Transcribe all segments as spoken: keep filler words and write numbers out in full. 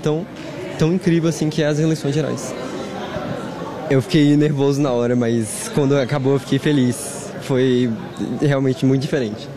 tão, tão incrível assim que é as eleições gerais. Eu fiquei nervoso na hora, mas quando acabou eu fiquei feliz. Foi realmente muito diferente.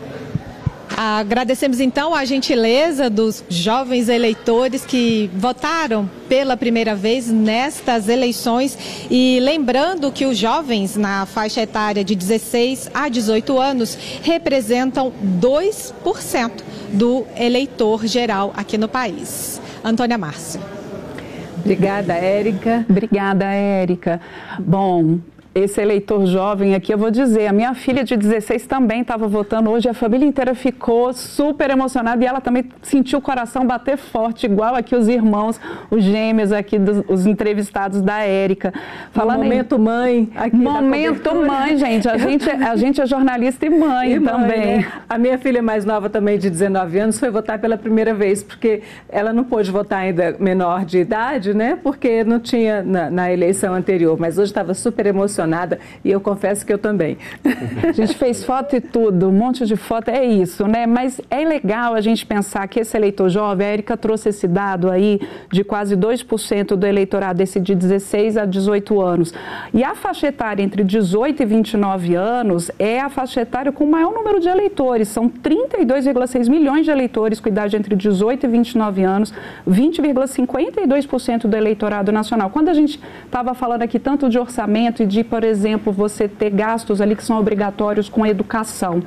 Agradecemos então a gentileza dos jovens eleitores que votaram pela primeira vez nestas eleições e lembrando que os jovens na faixa etária de dezesseis a dezoito anos representam dois por cento do eleitor geral aqui no país. Antônia Márcia. Obrigada, Érica. Obrigada, Érica. Bom, esse eleitor jovem aqui, eu vou dizer, a minha filha de dezesseis também estava votando hoje, a família inteira ficou super emocionada e ela também sentiu o coração bater forte, igual aqui os irmãos, os gêmeos aqui, dos, os entrevistados da Érica. Falando momento em... mãe. Aqui momento mãe, gente. A, gente. a gente é jornalista e mãe, e mãe também. Né? A minha filha mais nova também, de dezenove anos, foi votar pela primeira vez, porque ela não pôde votar ainda menor de idade, né? Porque não tinha na, na eleição anterior, mas hoje estava super emocionada. E eu confesso que eu também. A gente fez foto e tudo, um monte de foto, é isso, né? Mas é legal a gente pensar que esse eleitor jovem, a Érica trouxe esse dado aí de quase dois por cento do eleitorado, esse de dezesseis a dezoito anos. E a faixa etária entre dezoito e vinte e nove anos é a faixa etária com o maior número de eleitores. São trinta e dois vírgula seis milhões de eleitores com idade entre dezoito e vinte e nove anos, vinte vírgula cinquenta e dois por cento do eleitorado nacional. Quando a gente estava falando aqui tanto de orçamento e de, por exemplo, você ter gastos ali que são obrigatórios com a educação.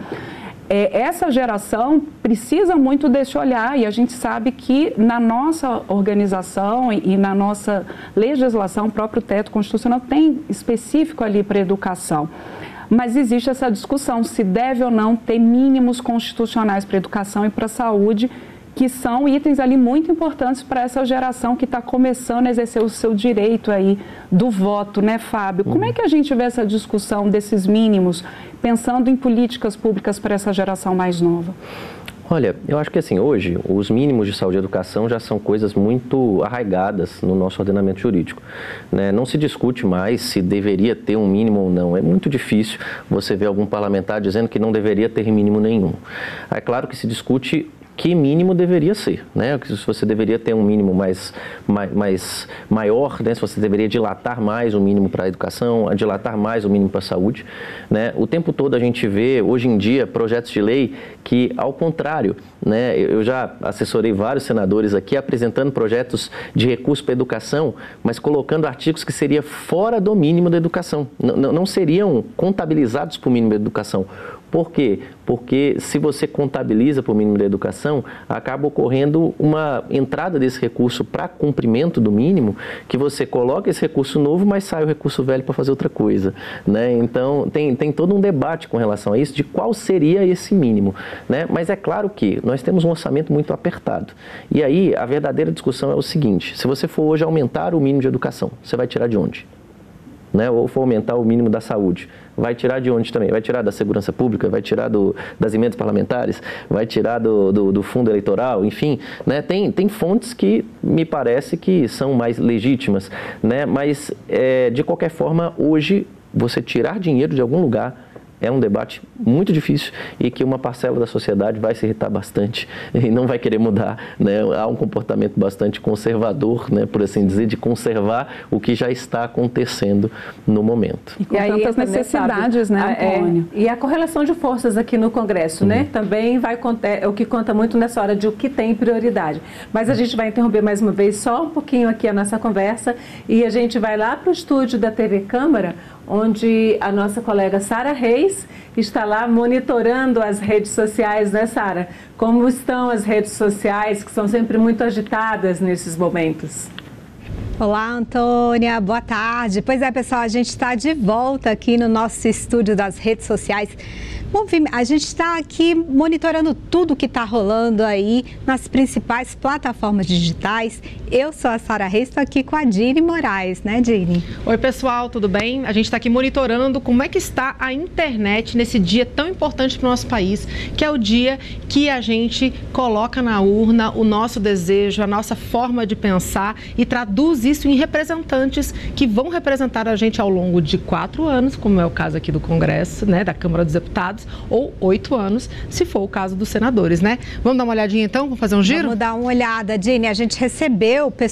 É, essa geração precisa muito desse olhar e a gente sabe que na nossa organização e, e na nossa legislação, o próprio teto constitucional tem específico ali para a educação. Mas existe essa discussão se deve ou não ter mínimos constitucionais para a educação e para a saúde, que são itens ali muito importantes para essa geração que está começando a exercer o seu direito aí do voto, né, Fábio? Como é que a gente vê essa discussão desses mínimos, pensando em políticas públicas para essa geração mais nova? Olha, eu acho que assim, hoje, os mínimos de saúde e educação já são coisas muito arraigadas no nosso ordenamento jurídico, né? Não se discute mais se deveria ter um mínimo ou não. É muito difícil você ver algum parlamentar dizendo que não deveria ter mínimo nenhum. É claro que se discute que mínimo deveria ser, né? Se você deveria ter um mínimo mais, mais, mais maior, né? Se você deveria dilatar mais o mínimo para a educação, dilatar mais o mínimo para a saúde, né? O tempo todo a gente vê, hoje em dia, projetos de lei que, ao contrário, né? Eu já assessorei vários senadores aqui apresentando projetos de recurso para a educação, mas colocando artigos que seria fora do mínimo da educação, não, não seriam contabilizados para o mínimo da educação. Por quê? Porque se você contabiliza para o mínimo da educação, acaba ocorrendo uma entrada desse recurso para cumprimento do mínimo, que você coloca esse recurso novo, mas sai o recurso velho para fazer outra coisa, né? Então, tem, tem todo um debate com relação a isso, de qual seria esse mínimo, né? Mas é claro que nós temos um orçamento muito apertado. E aí, a verdadeira discussão é o seguinte: se você for hoje aumentar o mínimo de educação, você vai tirar de onde? Né? Ou for aumentar o mínimo da saúde, vai tirar de onde também? Vai tirar da segurança pública, vai tirar do, das emendas parlamentares, vai tirar do, do, do fundo eleitoral, enfim, né? tem, tem fontes que me parece que são mais legítimas, né? Mas é, de qualquer forma, hoje, você tirar dinheiro de algum lugar é um debate muito difícil e que uma parcela da sociedade vai se irritar bastante e não vai querer mudar, né? Há um comportamento bastante conservador, né, por assim dizer, de conservar o que já está acontecendo no momento. E com e aí, tantas necessidades, sabe, né, Antônio? É, e a correlação de forças aqui no Congresso, uhum. né? Também vai contar, é o que conta muito nessa hora de o que tem prioridade. Mas a gente vai interromper mais uma vez só um pouquinho aqui a nossa conversa e a gente vai lá para o estúdio da T V Câmara, onde a nossa colega Sara Reis está lá monitorando as redes sociais, né, Sara? Como estão as redes sociais, que são sempre muito agitadas nesses momentos? Olá, Antônia, boa tarde. Pois é, pessoal, a gente está de volta aqui no nosso estúdio das redes sociais. Bom, a gente está aqui monitorando tudo que está rolando aí nas principais plataformas digitais. Eu sou a Sara Reis, estou aqui com a Dini Moraes, né, Dini? Oi, pessoal, tudo bem? A gente está aqui monitorando como é que está a internet nesse dia tão importante para o nosso país, que é o dia que a gente coloca na urna o nosso desejo, a nossa forma de pensar e traduz isso em representantes que vão representar a gente ao longo de quatro anos, como é o caso aqui do Congresso, né, da Câmara dos Deputados, ou oito anos, se for o caso dos senadores, né? Vamos dar uma olhadinha então? Vamos fazer um giro? Vamos dar uma olhada, Dini. A gente recebeu